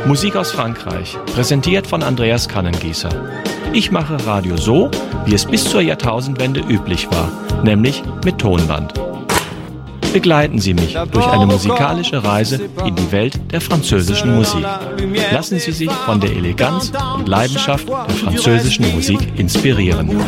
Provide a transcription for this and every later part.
Musik aus Frankreich, präsentiert von Andreas Kannengießer. Ich mache Radio so, wie es bis zur Jahrtausendwende üblich war, nämlich mit Tonband. Begleiten Sie mich durch eine musikalische Reise in die Welt der französischen Musik. Lassen Sie sich von der Eleganz und Leidenschaft der französischen Musik inspirieren.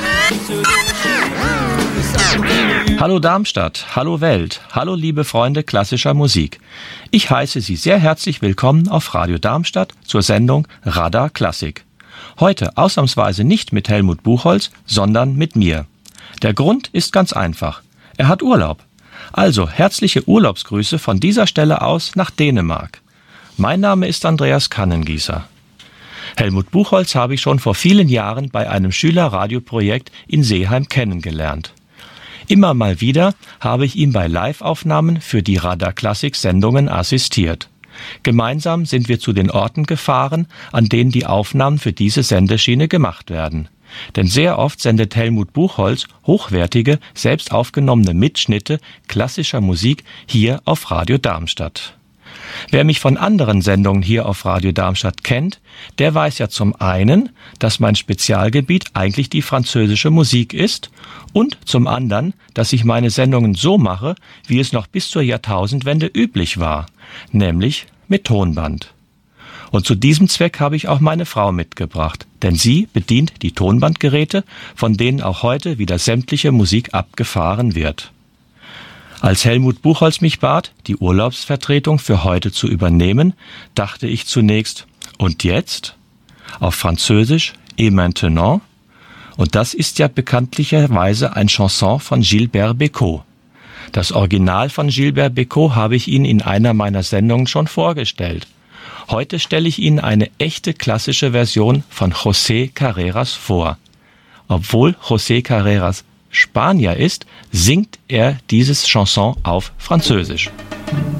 Hallo Darmstadt, hallo Welt, hallo liebe Freunde klassischer Musik. Ich heiße Sie sehr herzlich willkommen auf Radio Darmstadt zur Sendung Radar Klassik. Heute ausnahmsweise nicht mit Helmut Buchholz, sondern mit mir. Der Grund ist ganz einfach. Er hat Urlaub. Also herzliche Urlaubsgrüße von dieser Stelle aus nach Dänemark. Mein Name ist Andreas Kannengießer. Helmut Buchholz habe ich schon vor vielen Jahren bei einem Schülerradioprojekt in Seeheim kennengelernt. Immer mal wieder habe ich ihm bei Live-Aufnahmen für die Radar Klassik-Sendungen assistiert. Gemeinsam sind wir zu den Orten gefahren, an denen die Aufnahmen für diese Sendeschiene gemacht werden. Denn sehr oft sendet Helmut Buchholz hochwertige, selbst aufgenommene Mitschnitte klassischer Musik hier auf Radio Darmstadt. Wer mich von anderen Sendungen hier auf Radio Darmstadt kennt, der weiß ja zum einen, dass mein Spezialgebiet eigentlich die französische Musik ist und zum anderen, dass ich meine Sendungen so mache, wie es noch bis zur Jahrtausendwende üblich war, nämlich mit Tonband. Und zu diesem Zweck habe ich auch meine Frau mitgebracht, denn sie bedient die Tonbandgeräte, von denen auch heute wieder sämtliche Musik abgefahren wird. Als Helmut Buchholz mich bat, die Urlaubsvertretung für heute zu übernehmen, dachte ich zunächst, und jetzt? Auf Französisch, et maintenant? Und das ist ja bekanntlicherweise ein Chanson von Gilbert Bécaud. Das Original von Gilbert Bécaud habe ich Ihnen in einer meiner Sendungen schon vorgestellt. Heute stelle ich Ihnen eine echte klassische Version von José Carreras vor. Obwohl José Carreras Spanier ist, singt er dieses Chanson auf Französisch.